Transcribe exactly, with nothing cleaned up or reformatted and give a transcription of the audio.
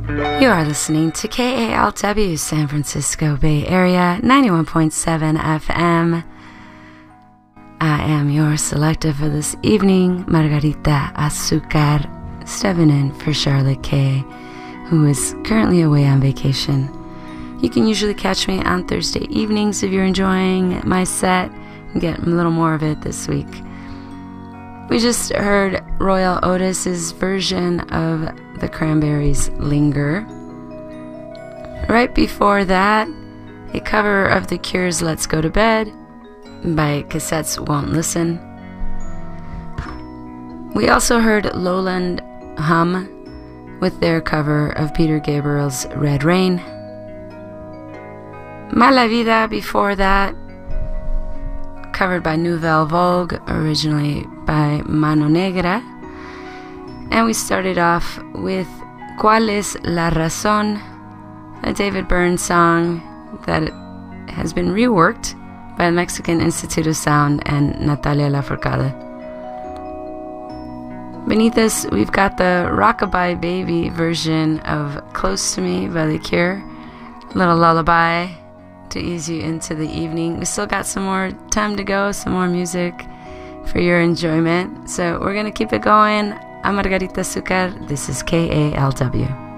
You are listening to K A L W San Francisco Bay Area, ninety-one point seven F M. I am your selector for this evening, Margarita Azucar, stepping in for Charlotte K, who is currently away on vacation. You can usually catch me on Thursday evenings if you're enjoying my set and get a little more of it this week. We just heard Royal Otis's version of the Cranberries' Linger. Right before that, a cover of The Cure's Let's Go to Bed by Cassettes Won't Listen. We also heard Lowland Hum with their cover of Peter Gabriel's Red Rain. Mala Vida before that, covered by Nouvelle Vogue, originally by Mano Negra. And we started off with ¿Cuál es la razón?, a David Byrne song that has been reworked by the Mexican Institute of Sound and Natalia Lafourcade. Beneath us, we've got the Rockabye Baby version of Close to Me by The Cure, a little lullaby to ease you into the evening. We still got some more time to go, some more music for your enjoyment. So we're going to keep it going. I'm Margarita Azucar. This is K A L W.